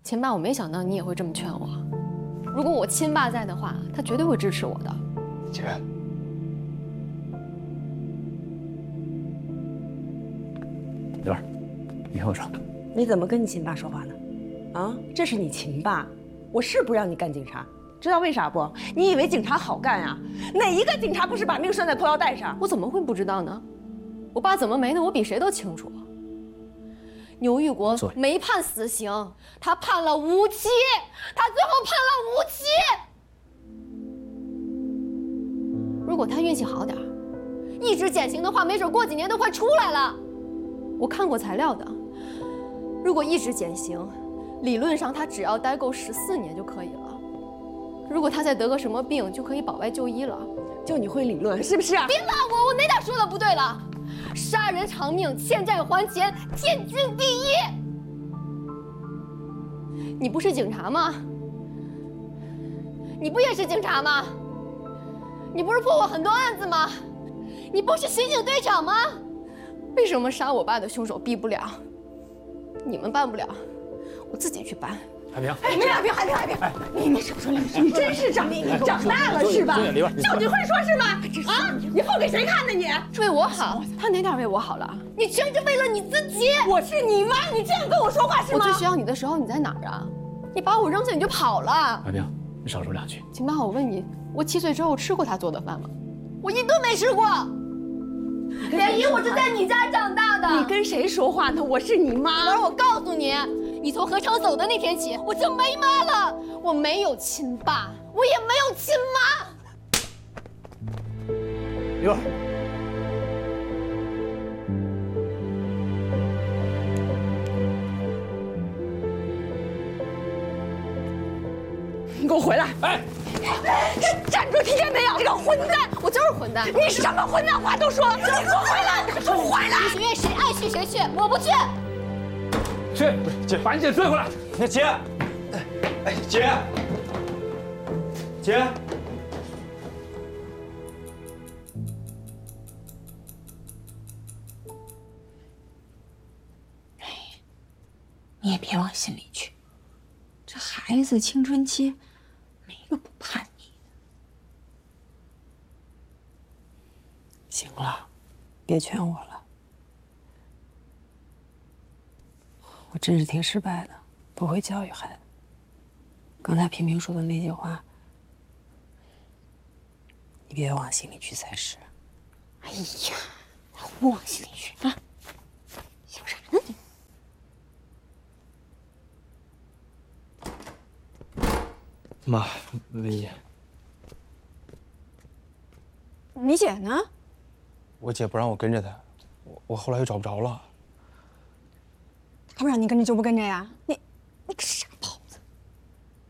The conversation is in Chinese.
秦爸，我没想到你也会这么劝我。如果我亲爸在的话，他绝对会支持我的。 姐，刘儿，你听我说， 你怎么跟你亲爸说话呢？啊，这是你亲爸，我是不让你干警察，知道为啥不？你以为警察好干呀？哪一个警察不是把命拴在裤腰带上？ 我怎么会不知道呢？我爸怎么没的，我比谁都清楚。牛玉国没判死刑，他判了无期，他最后判了无期。如果他运气好点，一直减刑的话，没准过几年都快出来了。我看过材料的，如果一直减刑，理论上他只要待够14年就可以了。如果他再得个什么病，就可以保外就医了。 就你会理论是不是啊？ 别骂我，我哪点说的不对了？杀人偿命，欠债还钱，天经地义。你不是警察吗？你不也是警察吗？你不是破过很多案子吗？你不是刑警队长吗？为什么杀我爸的凶手毙不了？你们办不了，我自己去办。 海平， 哎，海平，你少说两句，你真是长大了是吧？就你会说是吗？啊，你后给谁看呢你？ 为我好，他哪点为我好了？你全是为了你自己。 我是你妈，你这样跟我说话是吗？ 我最需要你的时候你在哪儿啊？你把我扔下你就跑了。 海平，你少说两句。 秦爸，我问你，我7岁之后吃过他做的饭吗？我一顿没吃过。连姨，我是在你家长大的。 你跟谁说话呢？我是你妈。 而我告诉你，你从何城走的那天起，我就没妈了。我没有亲爸，我也没有亲妈。 刘儿， 你给我回来！哎，站住！听见没有？这个混蛋！ 我就是混蛋。 你什么混蛋话都说！你给我回来！给我回来！ 医学院谁爱去谁去，我不去。 去，姐，把你姐追回来。 那姐，哎，姐，姐， 你也别往心里去，这孩子青春期，没个不叛逆的。行了，别劝我了，我真是挺失败的，不会教育孩子。刚才平平说的那句话，你别往心里去才是。哎呀，不往心里去啊！想啥呢你？ 妈，文姨， 你姐呢？ 我姐不让我跟着她，我后来又找不着了。 她不让你跟着就不跟着呀？你